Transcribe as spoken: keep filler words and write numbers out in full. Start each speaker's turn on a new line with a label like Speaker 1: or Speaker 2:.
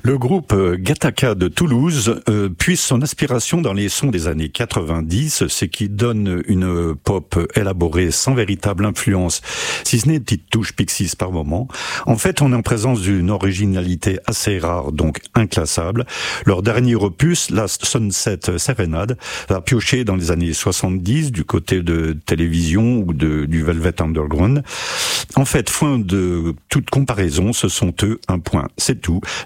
Speaker 1: Le groupe Gattaca de Toulouse euh, puise son inspiration dans les sons des années quatre-vingt-dix, ce qui donne une pop élaborée sans véritable influence, si ce n'est une petite touche Pixies par moment. En fait, on est en présence d'une originalité assez rare, donc inclassable. Leur dernier opus, Last Sunset Serenade, va piocher dans les années soixante-dix du côté de Télévision ou de, du Velvet Underground. En fait, foin de toute comparaison, ce sont eux un point, c'est tout.